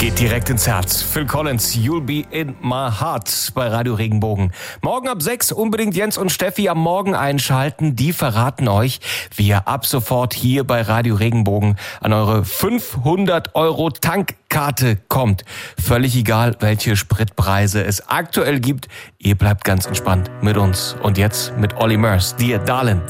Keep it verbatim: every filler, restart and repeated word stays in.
Geht direkt ins Herz. Phil Collins, You'll Be In My Heart bei Radio Regenbogen. Morgen ab sechs unbedingt Jens und Steffi am Morgen einschalten. Die verraten euch, wie ihr ab sofort hier bei Radio Regenbogen an eure fünfhundert Euro Tankkarte kommt. Völlig egal, welche Spritpreise es aktuell gibt. Ihr bleibt ganz entspannt mit uns. Und jetzt mit Olly Murs, Dear Darling.